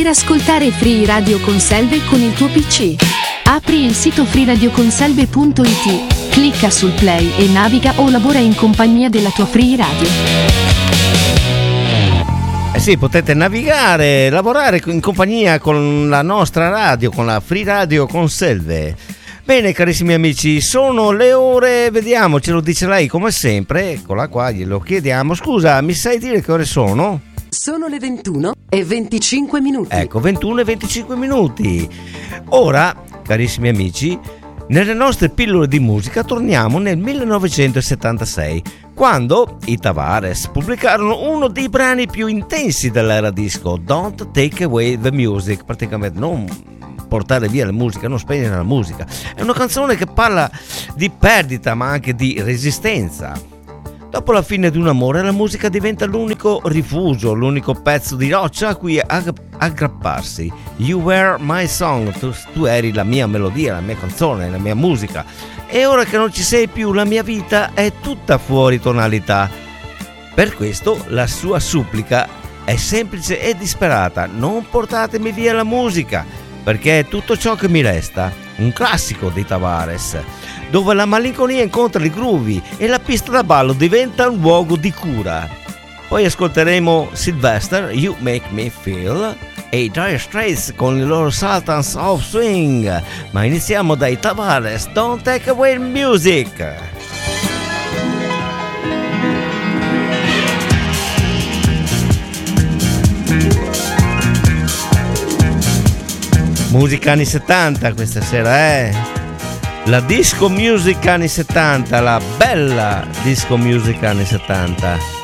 per ascoltare Free Radio Conselve con il tuo PC. Apri il sito freeradioconselve.it, clicca sul play e naviga o lavora in compagnia della tua Free Radio. Sì, potete navigare, lavorare in compagnia con la nostra radio, con la Free Radio Conselve. Bene, carissimi amici, sono le ore, vediamo, ce lo dice lei come sempre, eccola qua, glielo chiediamo. Scusa, mi sai dire che ore sono? Sono le 21:25. Ecco, 21:25. Ora, carissimi amici, nelle nostre pillole di musica torniamo nel 1976, quando i Tavares pubblicarono uno dei brani più intensi dell'era disco, Don't Take Away the Music, praticamente non portare via la musica, non spegnere la musica. È una canzone che parla di perdita ma anche di resistenza. Dopo la fine di un amore la musica diventa l'unico rifugio, l'unico pezzo di roccia a cui aggrapparsi. You were my song, tu eri la mia melodia, la mia canzone, la mia musica. E ora che non ci sei più la mia vita è tutta fuori tonalità. Per questo la sua supplica è semplice e disperata: non portatemi via la musica, perché è tutto ciò che mi resta. Un classico dei Tavares, dove la malinconia incontra i groovy e la pista da ballo diventa un luogo di cura. Poi ascolteremo Sylvester, You Make Me Feel, e i Dire Straits con i loro Sultans of Swing. Ma iniziamo dai Tavares, Don't Take Away Music. Musica anni 70 questa sera, la disco music anni 70, la bella disco music anni 70.